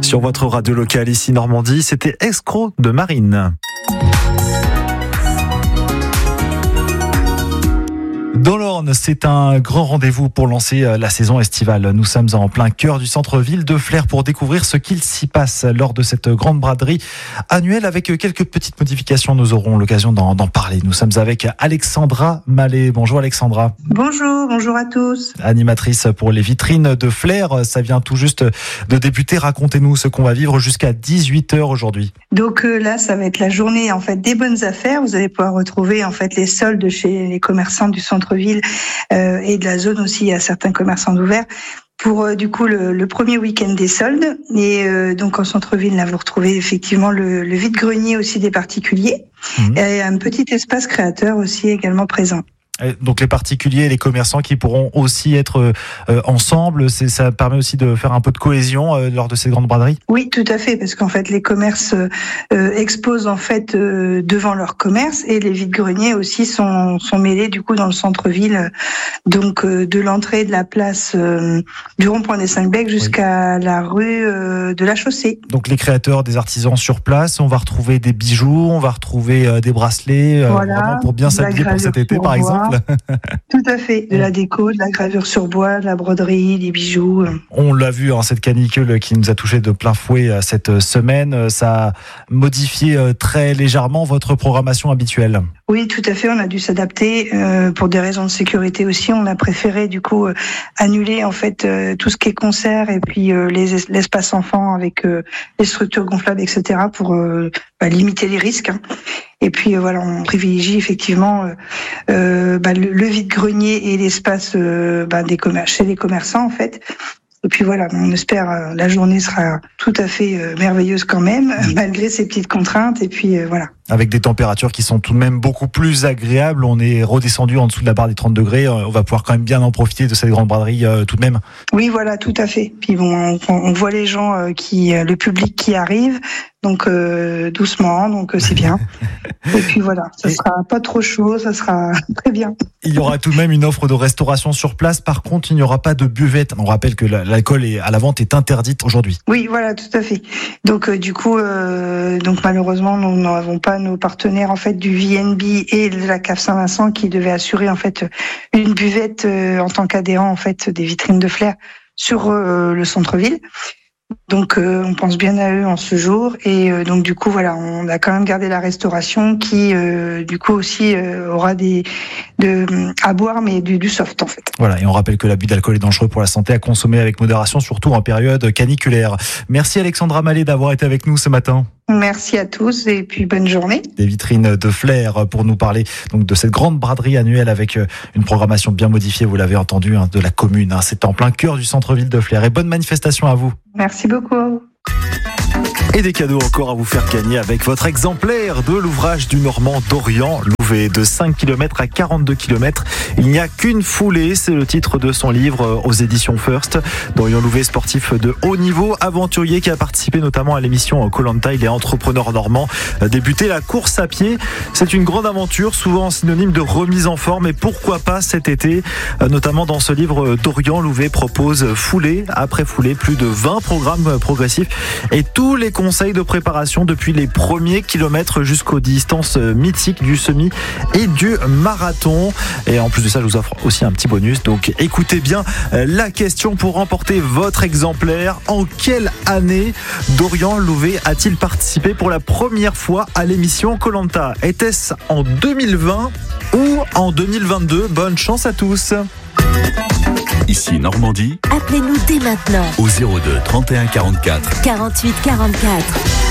Sur votre radio locale ici Normandie, c'était Escroc de Marine. Dans l'Orne, c'est un grand rendez-vous pour lancer la saison estivale. Nous sommes en plein cœur du centre-ville de Flers pour découvrir ce qu'il s'y passe lors de cette grande braderie annuelle avec quelques petites modifications. Nous aurons l'occasion d'en parler. Nous sommes avec Alexandra Mallet. Bonjour Alexandra. Bonjour à tous. Animatrice pour les vitrines de Flers. Ça vient tout juste de débuter. Racontez-nous ce qu'on va vivre jusqu'à 18h aujourd'hui. Donc là, ça va être la journée en fait des bonnes affaires. Vous allez pouvoir retrouver en fait les soldes chez les commerçants du centre-ville et de la zone aussi. Il y a certains commerçants ouverts pour du coup le premier week-end des soldes. Et donc en centre-ville, là, vous retrouvez effectivement le vide-grenier aussi des particuliers et un petit espace créateur aussi également présent. Donc les particuliers et les commerçants qui pourront aussi être ensemble, ça permet aussi de faire un peu de cohésion lors de ces grandes braderies. Oui, tout à fait, parce qu'en fait les commerces exposent en fait devant leur commerce et les vides-greniers aussi sont mêlés du coup dans le centre-ville, donc de l'entrée de la place du rond-point des 5 Becs jusqu'à la rue de la Chaussée. Donc les créateurs, des artisans sur place, on va retrouver des bijoux, on va retrouver des bracelets, vraiment pour bien s'habiller pour cet été par exemple. Tout à fait, de la déco, de la gravure sur bois, de la broderie, des bijoux. On l'a vu, cette canicule qui nous a touché de plein fouet cette semaine, ça a modifié très légèrement votre programmation habituelle. Oui, tout à fait, on a dû s'adapter pour des raisons de sécurité aussi. On a préféré du coup annuler en fait tout ce qui est concert et puis l'espace enfant avec les structures gonflables, etc. pour limiter les risques. Et puis voilà, on privilégie effectivement le vide-grenier et l'espace chez les commerçants en fait. Et puis voilà, on espère la journée sera tout à fait merveilleuse quand même, malgré ces petites contraintes. Et puis voilà. Avec des températures qui sont tout de même beaucoup plus agréables. On est redescendu en dessous de la barre des 30 degrés. On va pouvoir quand même bien en profiter de cette grande braderie tout de même. Oui, voilà, tout à fait. Puis bon, on voit les gens le public qui arrive. Donc doucement, donc c'est bien. Et puis voilà, ça sera pas trop chaud, ça sera très bien. Il y aura tout de même une offre de restauration sur place. Par contre, il n'y aura pas de buvette. On rappelle que l'alcool à la vente est interdite aujourd'hui. Oui, voilà, tout à fait. Donc du coup, malheureusement, nous n'avons pas nos partenaires en fait du VNB et de la Cave Saint-Vincent qui devaient assurer en fait une buvette en tant qu'adhérent en fait des vitrines de Flers sur le centre-ville. Donc on pense bien à eux en ce jour et donc du coup voilà, on a quand même gardé la restauration qui du coup aussi aura à boire mais du soft en fait. Voilà, et on rappelle que l'abus d'alcool est dangereux pour la santé, à consommer avec modération, surtout en période caniculaire. Merci Alexandra Mallet d'avoir été avec nous ce matin. Merci à tous et puis bonne journée. Des vitrines de Flers pour nous parler donc de cette grande braderie annuelle avec une programmation bien modifiée, vous l'avez entendu, de la commune. C'est en plein cœur du centre-ville de Flers. Et bonne manifestation à vous. Merci beaucoup. Et des cadeaux encore à vous faire gagner avec votre exemplaire de l'ouvrage du Normand Dorian Louvet. De 5 km à 42 km, il n'y a qu'une foulée. C'est le titre de son livre aux éditions First. Dorian Louvet, sportif de haut niveau, aventurier qui a participé notamment à l'émission Koh-Lanta. Il est entrepreneur normand. Débuté la course à pied, c'est une grande aventure, souvent synonyme de remise en forme. Et pourquoi pas cet été, notamment dans ce livre, Dorian Louvet propose foulée après foulée, plus de 20 programmes progressifs et tous les conseils de préparation depuis les premiers kilomètres jusqu'aux distances mythiques du semi et du marathon. Et en plus de ça, je vous offre aussi un petit bonus. Donc écoutez bien la question pour remporter votre exemplaire. En quelle année Dorian Louvet a-t-il participé pour la première fois à l'émission Koh-Lanta? Était-ce en 2020 ou en 2022? Bonne chance à tous. Ici Normandie. Appelez-nous dès maintenant au 02 31 44 48 44.